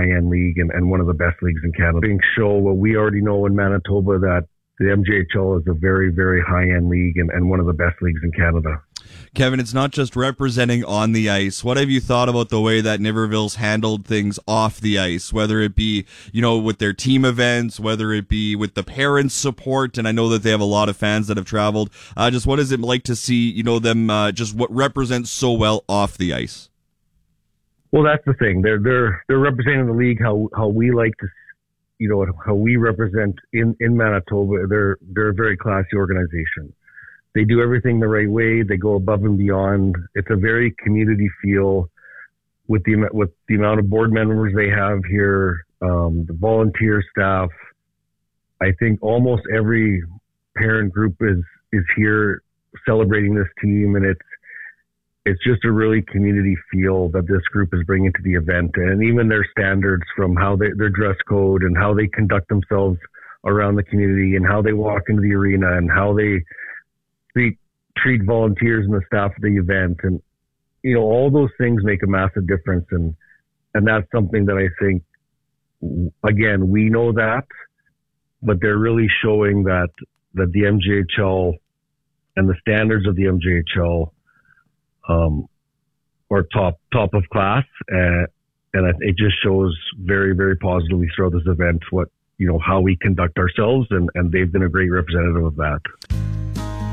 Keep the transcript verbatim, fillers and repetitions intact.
high-end league and, and one of the best leagues in Canada. I think show what we already know in Manitoba, that the M J H L is a very, very high-end league and, and one of the best leagues in Canada. Kevin, it's not just representing on the ice. What have you thought about the way that Niverville's handled things off the ice, whether it be, you know, with their team events, whether it be with the parents' support, and I know that they have a lot of fans that have traveled. Uh, just what is it like to see, you know, them uh, just what represents so well off the ice? Well, that's the thing. They're they're they're representing the league how how we like to, you know, how we represent in, in Manitoba. They're they're a very classy organization. They do everything the right way. They go above and beyond. It's a very community feel with the with the amount of board members they have here, um, the volunteer staff. I think almost every parent group is is here celebrating this team, and it's it's just a really community feel that this group is bringing to the event, and even their standards from how they, their dress code and how they conduct themselves around the community and how they walk into the arena and how they They treat volunteers and the staff of the event, and you know, all those things make a massive difference, and and that's something that I think, again, we know that, but they're really showing that that the M J H L and the standards of the M J H L um, are top top of class, uh, and it just shows very, very positively throughout this event what, you know, how we conduct ourselves, and and they've been a great representative of that.